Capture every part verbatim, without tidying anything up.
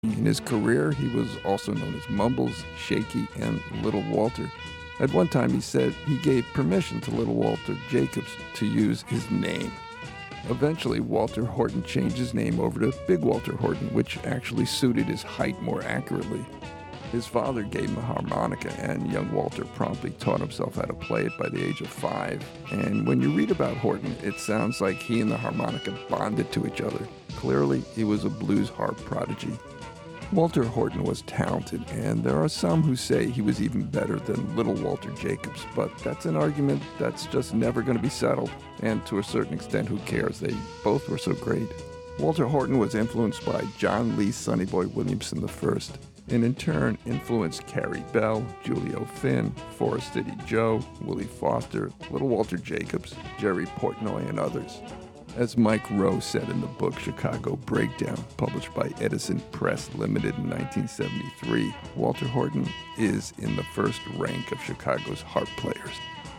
In his career, he was also known as Mumbles, Shaky, and Little Walter. At one time, he said he gave permission to Little Walter Jacobs to use his name. Eventually, Walter Horton changed his name over to Big Walter Horton, which actually suited his height more accurately. His father gave him a harmonica, and young Walter promptly taught himself how to play it by the age of five. And when you read about Horton, it sounds like he and the harmonica bonded to each other. Clearly, he was a blues harp prodigy. Walter Horton was talented, and there are some who say he was even better than Little Walter Jacobs, but that's an argument that's just never going to be settled, and to a certain extent, who cares? They both were so great. Walter Horton was influenced by John Lee Sonny Boy Williamson the First, and in turn influenced Carrie Bell, Julio Finn, Forest City Joe, Willie Foster, Little Walter Jacobs, Jerry Portnoy, and others. As Mike Rowe said in the book Chicago Breakdown, published by Edison Press Limited in nineteen seventy-three, Walter Horton is in the first rank of Chicago's harp players.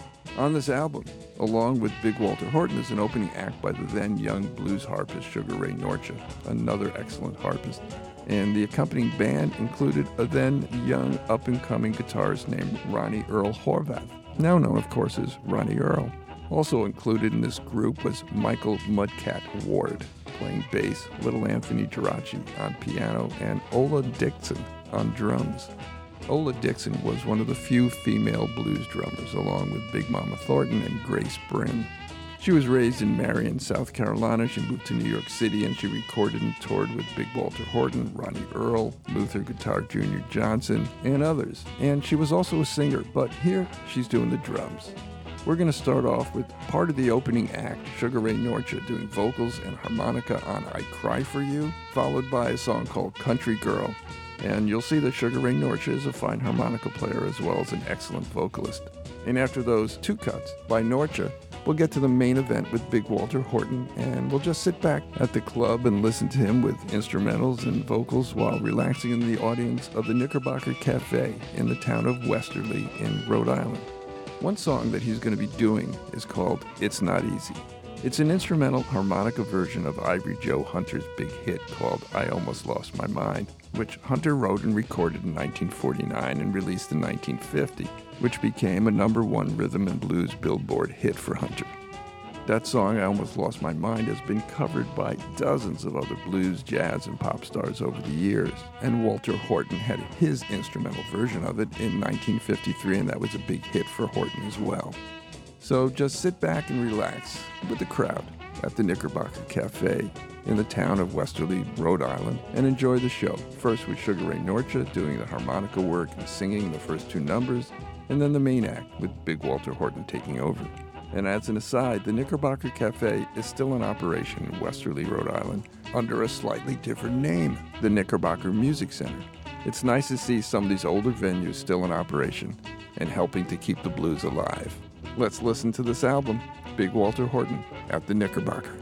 On this album, along with Big Walter Horton, is an opening act by the then young blues harpist Sugar Ray Norcia, another excellent harpist. And the accompanying band included a then young up-and-coming guitarist named Ronnie Earl Horvath, now known, of course, as Ronnie Earl. Also included in this group was Michael Mudcat Ward, playing bass, Little Anthony Geraci on piano, and Ola Dixon on drums. Ola Dixon was one of the few female blues drummers, along with Big Mama Thornton and Grace Brim. She was raised in Marion, South Carolina. She moved to New York City, and she recorded and toured with Big Walter Horton, Ronnie Earl, Luther Guitar Junior Johnson, and others. And she was also a singer, but here she's doing the drums. We're going to start off with part of the opening act, Sugar Ray Norcia doing vocals and harmonica on I Cry For You, followed by a song called Country Girl. And you'll see that Sugar Ray Norcia is a fine harmonica player as well as an excellent vocalist. And after those two cuts by Norcia, we'll get to the main event with Big Walter Horton, and we'll just sit back at the club and listen to him with instrumentals and vocals while relaxing in the audience of the Knickerbocker Cafe in the town of Westerly in Rhode Island. One song that he's going to be doing is called It's Not Easy. It's an instrumental harmonica version of Ivory Joe Hunter's big hit called I Almost Lost My Mind, which Hunter wrote and recorded in nineteen forty-nine and released in nineteen fifty, which became a number one rhythm and blues Billboard hit for Hunter. That song, I Almost Lost My Mind, has been covered by dozens of other blues, jazz, and pop stars over the years, and Walter Horton had his instrumental version of it in nineteen fifty-three, and that was a big hit for Horton as well. So just sit back and relax with the crowd at the Knickerbocker Cafe in the town of Westerly, Rhode Island, and enjoy the show, first with Sugar Ray Norcia doing the harmonica work and singing the first two numbers, and then the main act with Big Walter Horton taking over. And as an aside, the Knickerbocker Cafe is still in operation in Westerly, Rhode Island, under a slightly different name, the Knickerbocker Music Center. It's nice to see some of these older venues still in operation and helping to keep the blues alive. Let's listen to this album, Big Walter Horton at the Knickerbocker.